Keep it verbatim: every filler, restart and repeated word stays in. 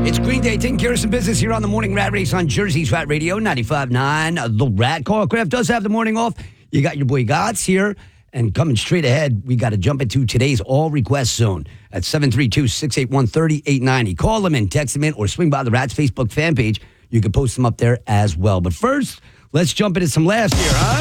It's Green Day taking care of some business here on the Morning Rat Race on Jersey's Rat Radio, ninety-five point nine. The Rat. Carl Kraft does have the morning off. You got your boy Gots here. And coming straight ahead, we got to jump into today's All Request Zone at seven three two, six eight one, three eight nine zero. Call them in, text them in, or swing by the Rats Facebook fan page. You can post them up there as well. But first, let's jump into some laughs here, huh?